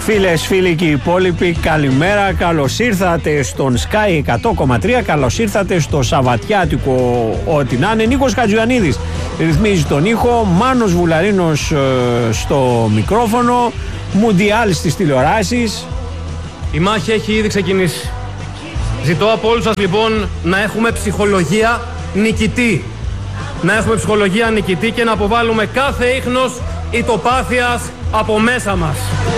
Φίλες, φίλοι και οι υπόλοιποι, καλημέρα. Καλώς ήρθατε στον Sky 100,3. Καλώς ήρθατε στο Σαββατιάτικο ό,τι να είναι. Νίκος Χατζιωαννίδης ρυθμίζει τον ήχο, Μάνος Βουλαρίνος στο μικρόφωνο, Μουντιάλ στις τηλεοράσεις. Η μάχη έχει ήδη ξεκινήσει. Ζητώ από όλους σας λοιπόν να έχουμε ψυχολογία νικητή. Να έχουμε ψυχολογία νικητή και να αποβάλουμε κάθε ίχνος ητοπάθειας από μέσα μας.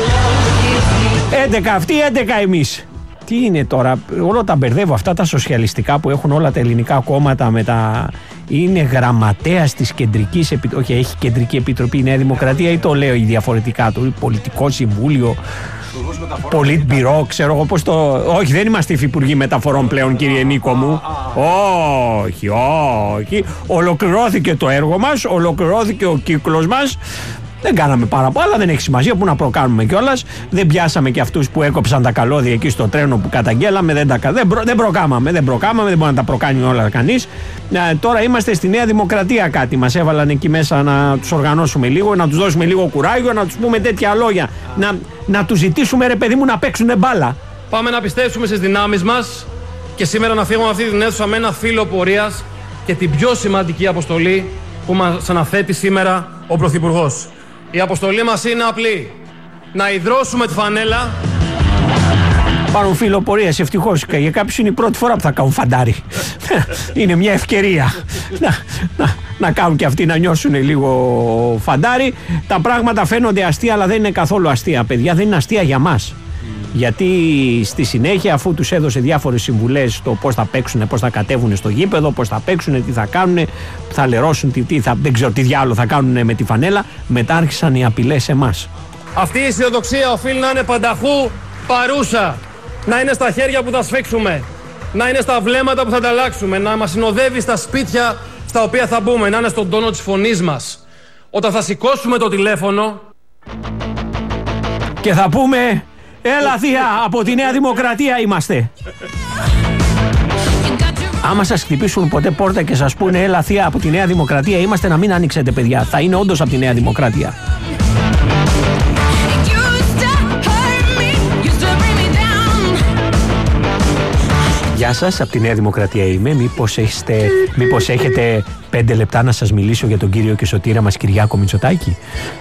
11 αυτοί, 11 εμείς. Τι είναι τώρα, όλα τα μπερδεύω αυτά τα σοσιαλιστικά που έχουν όλα τα ελληνικά κόμματα με τα... Είναι γραμματέας της κεντρικής επιτροπής, όχι έχει κεντρική επιτροπή η Νέα Δημοκρατία ή το λέω διαφορετικά του, πολιτικό συμβούλιο, Πολίτμπιρό, ξέρω εγώ πώς το... Όχι, δεν είμαστε υφυπουργοί μεταφορών πλέον, κύριε Νίκο μου. Όχι, όχι. Ολοκληρώθηκε το έργο μας, ολοκληρώθηκε ο κύκλος μας. Δεν κάναμε πάρα πολλά, δεν έχει σημασία που να προκάνουμε κιόλας. Δεν πιάσαμε και αυτούς που έκοψαν τα καλώδια εκεί στο τρένο που καταγγέλαμε. Δεν προκάμαμε, δεν μπορεί να τα προκάνει όλα κανείς. Τώρα είμαστε στη Νέα Δημοκρατία κάτι. Μας έβαλαν εκεί μέσα να τους οργανώσουμε λίγο, να τους δώσουμε λίγο κουράγιο, να τους πούμε τέτοια λόγια. Να τους ζητήσουμε, ρε παιδί μου, να παίξουν μπάλα. Πάμε να πιστέψουμε στις δυνάμεις μας και σήμερα να φύγουμε αυτή την αίθουσα με ένα φύλλο πορείας και την πιο σημαντική αποστολή που μας αναθέτει σήμερα ο Πρωθυπουργός. Η αποστολή μας είναι απλή. Να ιδρώσουμε τη φανέλα. Πάρουν φύλλο πορείας, ευτυχώς. Για κάποιους είναι η πρώτη φορά που θα κάνουν φαντάρι. Είναι μια ευκαιρία να κάνουν και αυτοί να νιώσουν λίγο φαντάρι. Τα πράγματα φαίνονται αστεία, αλλά δεν είναι καθόλου αστεία, παιδιά. Δεν είναι αστεία για μας. Γιατί στη συνέχεια, αφού τους έδωσε διάφορες συμβουλές το πώς θα παίξουν, πώς θα κατέβουν στο γήπεδο, πώς θα παίξουν, τι θα κάνουν, θα λερώσουν, δεν ξέρω τι διάλογο θα κάνουν με τη φανέλα, μετά άρχισαν οι απειλές σε εμάς. Αυτή η αισιοδοξία οφείλει να είναι πανταχού παρούσα, να είναι στα χέρια που θα σφίξουμε, να είναι στα βλέμματα που θα ανταλλάξουμε, να μας συνοδεύει στα σπίτια στα οποία θα μπούμε, να είναι στον τόνο της φωνής μας. Όταν θα σηκώσουμε το τηλέφωνο και θα πούμε... Έλα θεία, από τη Νέα Δημοκρατία είμαστε. Άμα σας χτυπήσουν ποτέ πόρτα και σας πούνε έλα θεία, από τη Νέα Δημοκρατία είμαστε, να μην ανοίξετε παιδιά. Θα είναι όντως από τη Νέα Δημοκρατία. Γεια σας, από τη Νέα Δημοκρατία είμαι. Μήπως έχετε 5 λεπτά να σας μιλήσω για τον κύριο και σωτήρα μας Κυριάκο Μητσοτάκη?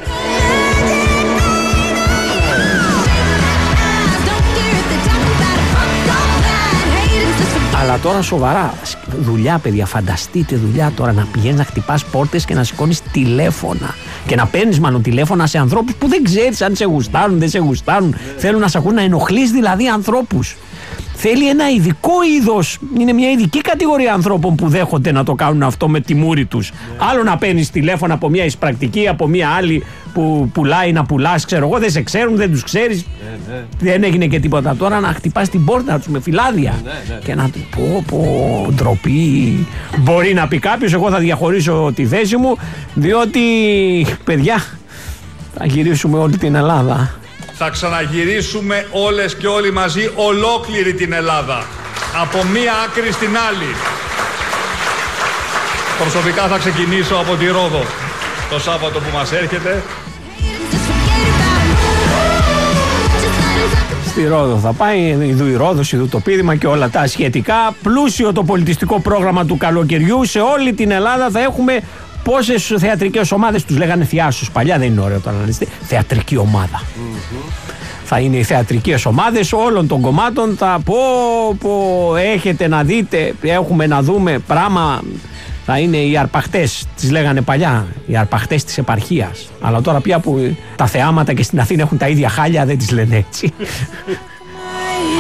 Αλλά τώρα σοβαρά, δουλειά παιδιά, φανταστείτε δουλειά τώρα να πηγαίνεις να χτυπάς πόρτες και να σηκώνεις τηλέφωνα και να παίρνεις μάλλον τηλέφωνα σε ανθρώπους που δεν ξέρεις αν σε γουστάρουν, δεν σε γουστάρουν, θέλουν να σε ακούν, να ενοχλείς δηλαδή ανθρώπους. Θέλει ένα ειδικό είδος, είναι μια ειδική κατηγορία ανθρώπων που δέχονται να το κάνουν αυτό με τη μούρη τους. Άλλο να παίρνεις τηλέφωνα από μια εισπρακτική, από μια άλλη που πουλάει να πουλάς, ξέρω εγώ, δεν σε ξέρουν, δεν τους ξέρεις. Δεν έγινε και τίποτα. Τώρα να χτυπάς την πόρτα τους με φυλάδια και να του πω ντροπή. Μπορεί να πει κάποιος, εγώ θα διαχωρίσω τη θέση μου, διότι παιδιά θα γυρίσουμε όλη την Ελλάδα. Θα ξαναγυρίσουμε όλες και όλοι μαζί ολόκληρη την Ελλάδα. Από μία άκρη στην άλλη. Προσωπικά θα ξεκινήσω από τη Ρόδο το Σάββατο που μας έρχεται. Στη Ρόδο θα πάει, ειδού η Ρόδος, ειδού το πείδημα και όλα τα σχετικά. Πλούσιο το πολιτιστικό πρόγραμμα του καλοκαιριού. Σε όλη την Ελλάδα θα έχουμε πόσες θεατρικές ομάδες, τους λέγανε θειάσους παλιά, δεν είναι ωραίο τώρα να δείτε, θεατρική ομάδα. Θα είναι οι θεατρικές ομάδες όλων των κομμάτων, θα έχετε να δείτε, έχουμε να δούμε πράγμα. Θα είναι οι αρπαχτές, τις λέγανε παλιά, οι αρπαχτές της επαρχίας. Αλλά τώρα πια που τα θεάματα και στην Αθήνα έχουν τα ίδια χάλια, δεν τις λένε έτσι.